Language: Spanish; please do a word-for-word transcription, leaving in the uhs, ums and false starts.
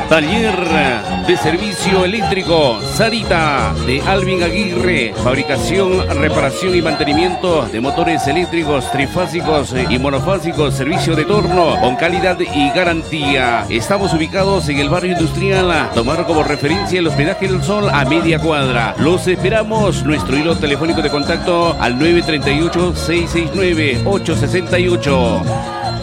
Taller de servicio eléctrico Sarita de Alvin Aguirre. Fabricación, reparación y mantenimiento de motores eléctricos trifásicos y monofásicos. Servicio de torno con calidad y garantía. Estamos ubicados en el barrio industrial. Tomar como referencia el hospedaje del Sol a media cuadra. Los esperamos. Nuestro hilo telefónico de contacto al nueve tres ocho, seis seis nueve, ocho seis ocho.